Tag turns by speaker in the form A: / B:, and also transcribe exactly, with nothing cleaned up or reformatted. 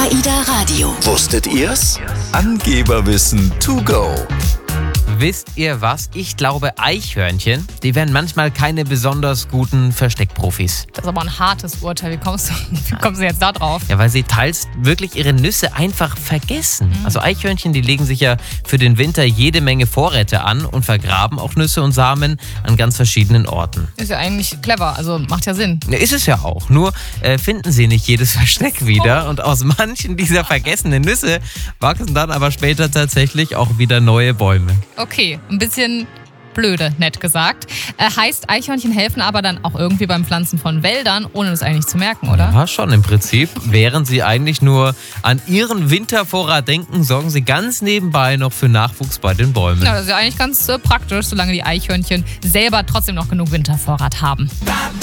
A: AIDA Radio.
B: Wusstet ihr's? Angeberwissen to go.
C: Wisst ihr was? Ich glaube, Eichhörnchen, die wären manchmal keine besonders guten Versteckprofis.
D: Das ist aber ein hartes Urteil. Wie kommst du, wie kommst du jetzt da drauf?
C: Ja, weil sie teils wirklich ihre Nüsse einfach vergessen. Mhm. Also Eichhörnchen, die legen sich ja für den Winter jede Menge Vorräte an und vergraben auch Nüsse und Samen an ganz verschiedenen Orten.
D: Ist ja eigentlich clever, also macht ja Sinn.
C: Ja, ist es ja auch. Nur äh, finden sie nicht jedes Versteck wieder. Und aus manchen dieser vergessenen Nüsse wachsen dann aber später tatsächlich auch wieder neue Bäume.
D: Okay, ein bisschen blöde, nett gesagt. Äh, heißt, Eichhörnchen helfen aber dann auch irgendwie beim Pflanzen von Wäldern, ohne das eigentlich zu merken, oder?
C: Ja, schon im Prinzip. Während sie eigentlich nur an ihren Wintervorrat denken, sorgen sie ganz nebenbei noch für Nachwuchs bei den Bäumen.
D: Ja, das ist ja eigentlich ganz äh, praktisch, solange die Eichhörnchen selber trotzdem noch genug Wintervorrat haben.